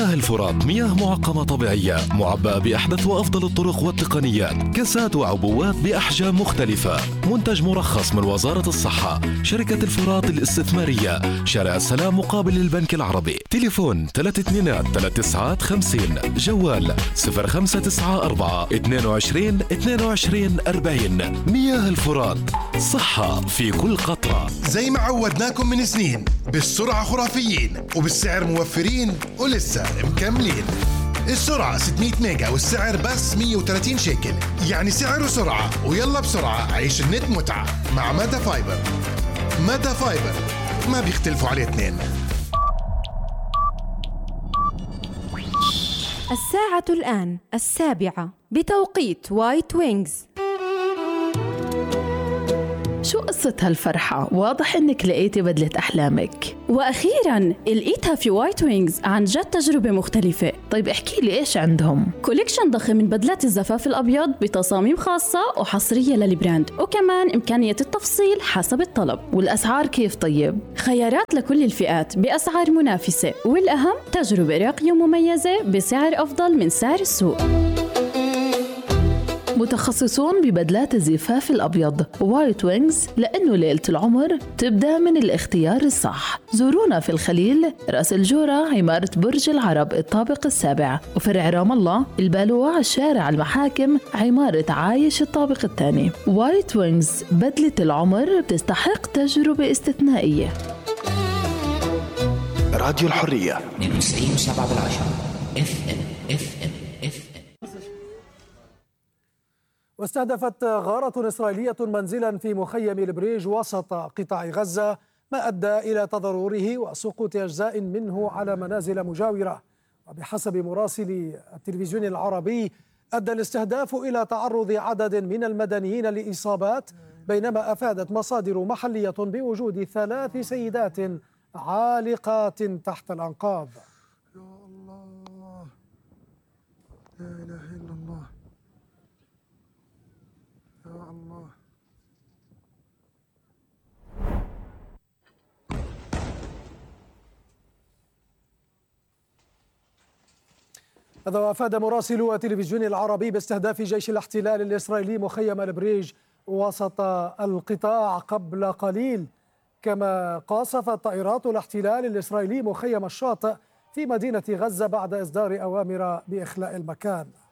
مياه الفرات مياه معقمة طبيعية معبأة بأحدث وأفضل الطرق والتقنيات، كاسات وعبوات بأحجام مختلفة. منتج مرخص من وزارة الصحة. شركة الفرات الاستثمارية، شارع السلام مقابل البنك العربي. تليفون 323950. جوال 0594 22 22 40. مياه الفرات، صحة في كل قطرة. زي ما عودناكم من سنين، بالسرعة خرافيين وبالسعر موفرين ولسه مكملين. السرعة 600 ميجا والسعر بس 130 شيكل، يعني سعر وسرعة. ويلا بسرعة عيش النت متعة مع مادا فايبر. مادا فايبر ما بيختلفوا عليه اثنين. الساعة الآن 7 بتوقيت وايت وينجز. شو قصة هالفرحة؟ واضح إنك لقيتي بدلة أحلامك. وأخيراً لقيتها في وايت وينجز. عن جد تجربة مختلفة. طيب احكي لي إيش عندهم؟ كوليكشن ضخم من بدلات الزفاف الأبيض بتصاميم خاصة وحصرية للبراند، وكمان إمكانية التفصيل حسب الطلب. والأسعار كيف طيب؟ خيارات لكل الفئات بأسعار منافسة، والأهم تجربة راقية ومميزة بسعر أفضل من سعر السوق. متخصصون ببدلات الزفاف الأبيض وايت وينجز، لأنه ليلة العمر تبدأ من الاختيار الصح. زورونا في الخليل، رأس الجورة، عمارة برج العرب الطابق السابع، وفرع رام الله البالوع، شارع المحاكم، عمارة عايش الطابق الثاني. وايت وينجز، بدلة العمر بتستحق تجربة استثنائية. راديو الحرية 92.7 FM. واستهدفت غارة إسرائيلية منزلا في مخيم البريج وسط قطاع غزة، ما أدى إلى تضرره وسقوط أجزاء منه على منازل مجاورة. وبحسب مراسل التلفزيون العربي، أدى الاستهداف إلى تعرض عدد من المدنيين لإصابات، بينما أفادت مصادر محلية بوجود 3 سيدات عالقات تحت الأنقاض. يا الله، لا إله إلا الله، يا الله. هذا وأفاد مراسل التلفزيون العربي باستهداف جيش الاحتلال الإسرائيلي مخيم البريج وسط القطاع قبل قليل. كما قاصفت طائرات الاحتلال الإسرائيلي مخيم الشاطئ في مدينة غزة بعد إصدار أوامر بإخلاء المكان.